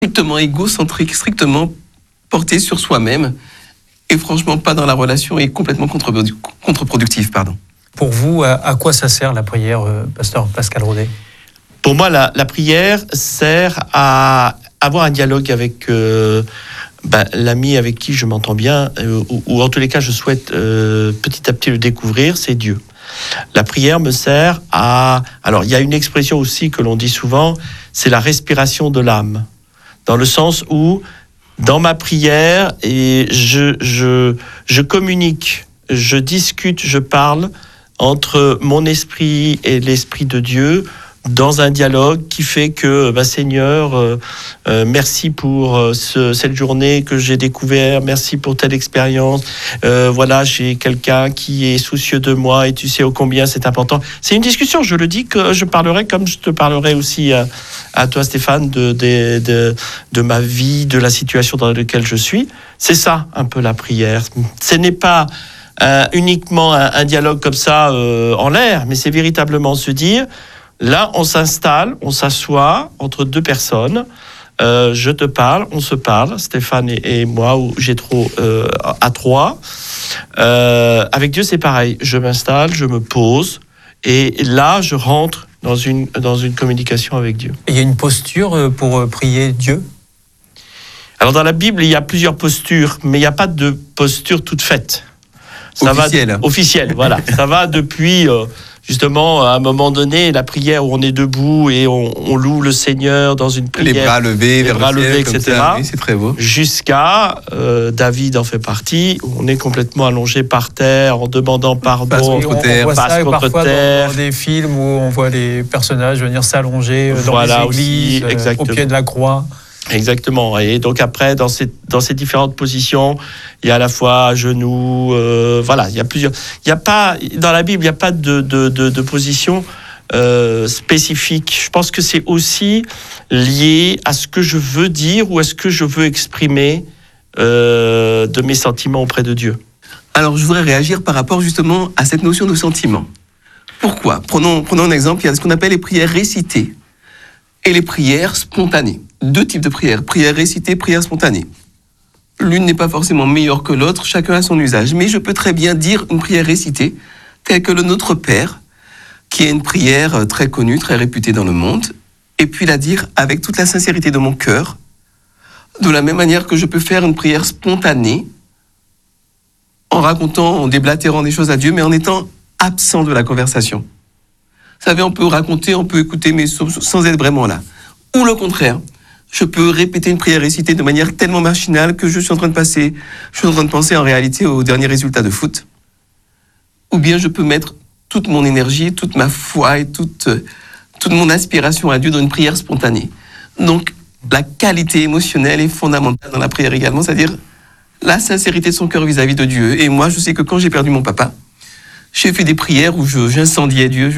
strictement égocentrique, strictement porté sur soi-même, et franchement pas dans la relation et complètement contre-productif. Pour vous, à quoi ça sert la prière, pasteur Pascal Rodet ? Pour moi, la prière sert à avoir un dialogue avec l'ami avec qui je m'entends bien, ou en tous les cas je souhaite petit à petit le découvrir, c'est Dieu. La prière me sert à... Alors, il y a une expression aussi que l'on dit souvent, c'est la respiration de l'âme. Dans le sens où, dans ma prière, et je communique, je discute, je parle entre mon esprit et l'esprit de Dieu, dans un dialogue qui fait que, Seigneur, merci pour cette journée que j'ai découvert, merci pour telle expérience, voilà, j'ai quelqu'un qui est soucieux de moi et tu sais ô combien c'est important. C'est une discussion, je le dis, que je parlerai comme je te parlerai aussi à toi Stéphane de ma vie, de la situation dans laquelle je suis. C'est ça un peu la prière. Ce n'est pas uniquement un dialogue comme ça en l'air, mais c'est véritablement se dire... Là, on s'installe, on s'assoit entre deux personnes. Je te parle, on se parle, Stéphane et moi, ou Jétro à trois. Avec Dieu, c'est pareil. Je m'installe, je me pose, et là, je rentre dans une communication avec Dieu. Il y a une posture pour prier Dieu ? Alors, dans la Bible, il y a plusieurs postures, mais il n'y a pas de posture toute faite. Officielle, voilà. Ça va depuis... Justement, à un moment donné, la prière où on est debout et on loue le Seigneur dans une prière. Les bras levés, vers le ciel, etc. Ça, oui, c'est très beau. Jusqu'à, David en fait partie, où on est complètement allongé par terre en demandant pardon. Passe contre terre. On voit ça parfois dans des films où on voit les personnages venir s'allonger dans les églises, au pied de la croix. Exactement. Et donc après, dans ces différentes positions, il y a à la fois à genoux, il y a plusieurs. Il y a pas dans la Bible, il y a pas de position spécifique. Je pense que c'est aussi lié à ce que je veux dire ou à ce que je veux exprimer de mes sentiments auprès de Dieu. Alors, je voudrais réagir par rapport justement à cette notion de sentiment. Pourquoi ? Prenons un exemple. Il y a ce qu'on appelle les prières récitées et les prières spontanées. Deux types de prières, prières récitées, prières spontanées. L'une n'est pas forcément meilleure que l'autre, chacun a son usage. Mais je peux très bien dire une prière récitée, telle que le Notre Père, qui est une prière très connue, très réputée dans le monde, et puis la dire avec toute la sincérité de mon cœur, de la même manière que je peux faire une prière spontanée, en racontant, en déblatérant des choses à Dieu, mais en étant absent de la conversation. Vous savez, on peut raconter, on peut écouter, mais sans être vraiment là. Ou le contraire. Je peux répéter une prière récitée de manière tellement machinale que je suis en train de penser en réalité au dernier résultat de foot. Ou bien je peux mettre toute mon énergie, toute ma foi et toute mon aspiration à Dieu dans une prière spontanée. Donc, la qualité émotionnelle est fondamentale dans la prière également, c'est-à-dire la sincérité de son cœur vis-à-vis de Dieu. Et moi, je sais que quand j'ai perdu mon papa, j'ai fait des prières où j'incendiais Dieu,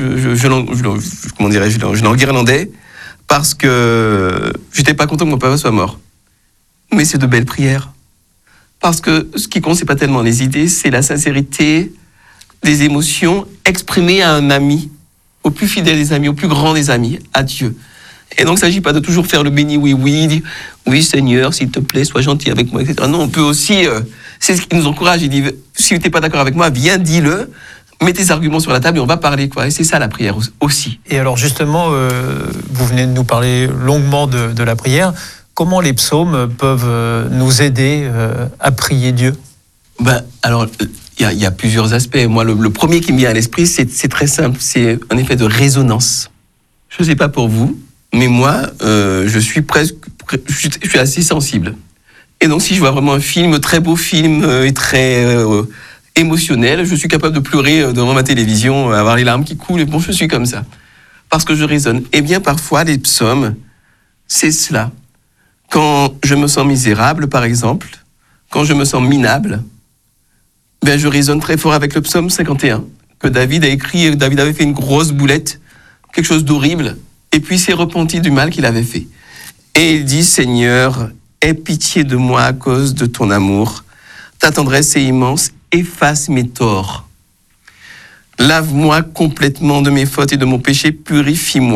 je l'enguirlandais, parce que j'étais pas content que mon papa soit mort. Mais c'est de belles prières. Parce que ce qui compte, c'est pas tellement les idées, c'est la sincérité des émotions exprimées à un ami, au plus fidèle des amis, au plus grand des amis, à Dieu. Et donc, il ne s'agit pas de toujours faire le béni, oui Seigneur, s'il te plaît, sois gentil avec moi, etc. Non, on peut aussi, c'est ce qui nous encourage. Il dit, si tu n'es pas d'accord avec moi, viens, dis-le. Mets tes arguments sur la table et on va parler, quoi. Et c'est ça la prière aussi. Et alors justement, vous venez de nous parler longuement de la prière. Comment les psaumes peuvent nous aider à prier Dieu ? Alors, il y a plusieurs aspects. Moi, le premier qui me vient à l'esprit, c'est très simple. C'est un effet de résonance. Je ne sais pas pour vous, mais moi, je suis assez sensible. Et donc, si je vois vraiment un film, très beau film et très émotionnel, je suis capable de pleurer devant ma télévision, avoir les larmes qui coulent, et bon, je suis comme ça. Parce que je résonne. Eh bien, parfois, les psaumes, c'est cela. Quand je me sens misérable, par exemple, quand je me sens minable, je résonne très fort avec le psaume 51, que David a écrit. David avait fait une grosse boulette, quelque chose d'horrible, et puis il s'est repenti du mal qu'il avait fait. Et il dit, Seigneur, aie pitié de moi à cause de ton amour. Ta tendresse est immense, efface mes torts. Lave-moi complètement de mes fautes et de mon péché, purifie-moi.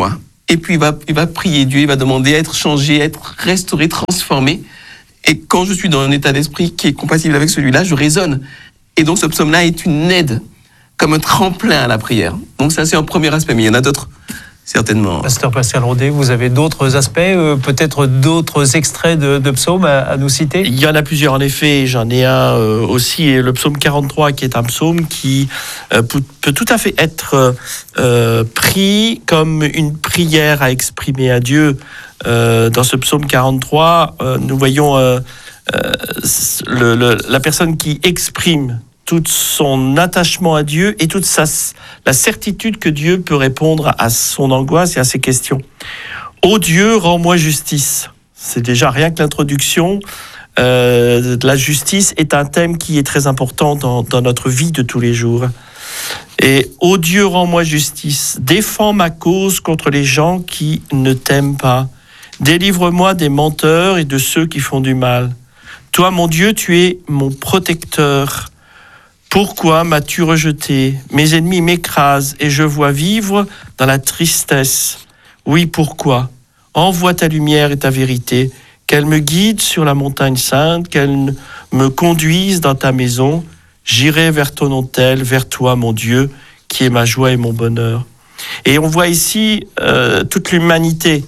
et puis il va prier Dieu, il va demander à être changé, à être restauré, transformé. Et quand je suis dans un état d'esprit qui est compatible avec celui-là, je raisonne. Et donc ce psaume-là est une aide, comme un tremplin à la prière. Donc ça, c'est un premier aspect, mais il y en a d'autres, certainement. Pasteur Pascal Rodet, vous avez d'autres aspects, peut-être d'autres extraits de psaumes à nous citer? Il y en a plusieurs, en effet. J'en ai un aussi, le psaume 43, qui est un psaume qui peut tout à fait être pris comme une prière à exprimer à Dieu. Dans ce psaume 43, nous voyons la personne qui exprime tout son attachement à Dieu et toute la certitude que Dieu peut répondre à son angoisse et à ses questions. « Ô Dieu, rends-moi justice ». C'est déjà rien que l'introduction. La justice est un thème qui est très important dans notre vie de tous les jours. Et « Ô Dieu, rends-moi justice, défends ma cause contre les gens qui ne t'aiment pas. Délivre-moi des menteurs et de ceux qui font du mal. Toi, mon Dieu, tu es mon protecteur. Pourquoi m'as-tu rejeté? Mes ennemis m'écrasent et je vois vivre dans la tristesse. Oui, pourquoi? Envoie ta lumière et ta vérité, qu'elle me guide sur la montagne sainte, qu'elle me conduise dans ta maison. J'irai vers ton autel, vers toi, mon Dieu, qui est ma joie et mon bonheur. Et on voit ici toute l'humanité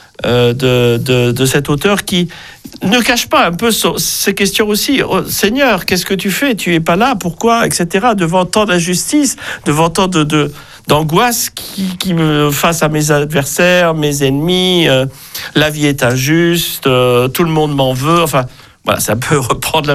de cet auteur qui ne cache pas un peu ces questions aussi. Oh, Seigneur, qu'est-ce que tu fais? Tu es pas là, pourquoi, etc. Devant tant d'injustice, devant tant d'angoisse qui me face à mes adversaires, mes ennemis, la vie est injuste, tout le monde m'en veut. Enfin, voilà, ça peut reprendre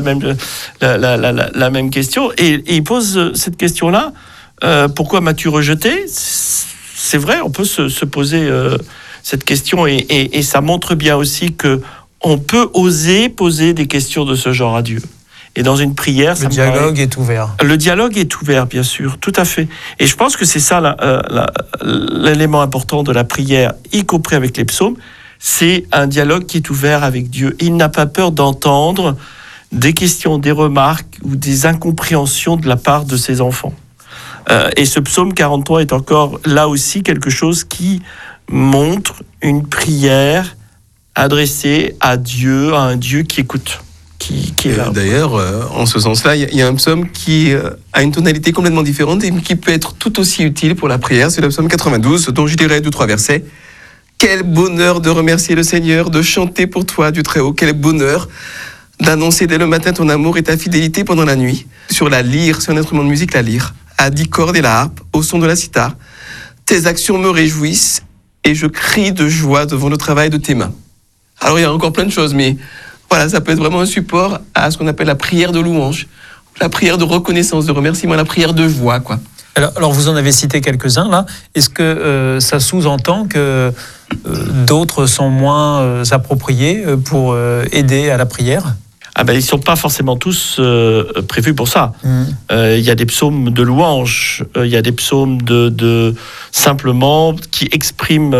la même question. Et il pose cette question-là. Pourquoi m'as-tu rejeté? C'est vrai, on peut se poser cette question et ça montre bien aussi que on peut oser poser des questions de ce genre à Dieu. Et dans une prière, le dialogue est ouvert. Le dialogue est ouvert, bien sûr, tout à fait. Et je pense que c'est ça l'élément important de la prière, y compris avec les psaumes, c'est un dialogue qui est ouvert avec Dieu. Il n'a pas peur d'entendre des questions, des remarques ou des incompréhensions de la part de ses enfants. Et ce psaume 43 est encore là aussi quelque chose qui montre une prière adressée à Dieu, à un Dieu qui écoute, qui est là. D'ailleurs, en ce sens-là, il y a un psaume qui a une tonalité complètement différente et qui peut être tout aussi utile pour la prière. C'est le psaume 92, dont je dirais 2-3 versets. Quel bonheur de remercier le Seigneur, de chanter pour toi du Très-Haut. Quel bonheur d'annoncer dès le matin ton amour et ta fidélité pendant la nuit. Sur la lyre, c'est un instrument de musique, la lyre, à 10 cordes et la harpe, au son de la cithare. Tes actions me réjouissent et je crie de joie devant le travail de tes mains. Alors il y a encore plein de choses, mais voilà, ça peut être vraiment un support à ce qu'on appelle la prière de louange, la prière de reconnaissance, de remerciement, la prière de joie, quoi. Alors vous en avez cité quelques-uns là. Est-ce que ça sous-entend que d'autres sont moins appropriés pour aider à la prière? Ils ne sont pas forcément tous prévus pour ça. Il y a des psaumes de louange, il y a des psaumes de simplement qui expriment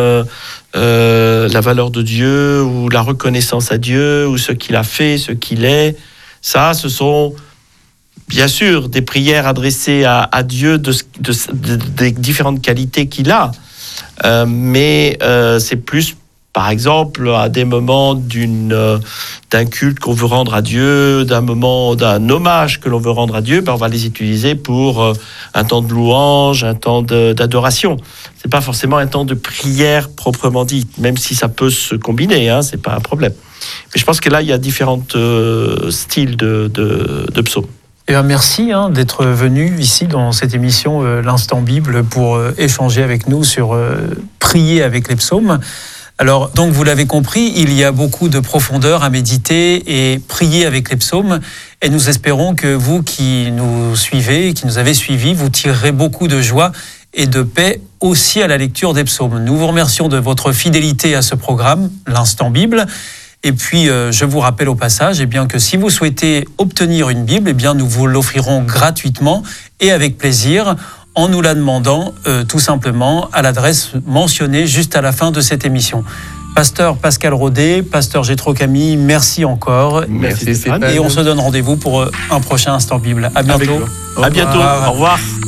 la valeur de Dieu ou la reconnaissance à Dieu ou ce qu'il a fait, ce qu'il est. Ça, ce sont bien sûr des prières adressées à Dieu des différentes qualités qu'il a. Mais c'est plus, par exemple, à des moments d'un culte qu'on veut rendre à Dieu, d'un hommage que l'on veut rendre à Dieu, on va les utiliser pour un temps de louange, un temps d'adoration. C'est pas forcément un temps de prière proprement dit, même si ça peut se combiner, c'est pas un problème. Mais je pense que là, il y a différents styles de psaumes. Eh bien, merci d'être venu ici dans cette émission L'Instant Bible pour échanger avec nous sur prier avec les psaumes. Alors, donc, vous l'avez compris, il y a beaucoup de profondeur à méditer et prier avec les psaumes. Et nous espérons que vous qui nous suivez, qui nous avez suivis, vous tirerez beaucoup de joie et de paix aussi à la lecture des psaumes. Nous vous remercions de votre fidélité à ce programme, l'Instant Bible. Et puis, je vous rappelle au passage que si vous souhaitez obtenir une Bible, nous vous l'offrirons gratuitement et avec plaisir, en nous la demandant tout simplement à l'adresse mentionnée juste à la fin de cette émission. Pasteur Pascal Rodet, Pasteur Jétro Camille, merci encore. Merci Stéphane. Et on se donne rendez-vous pour un prochain Instant Bible. À bientôt. À bientôt. Au revoir.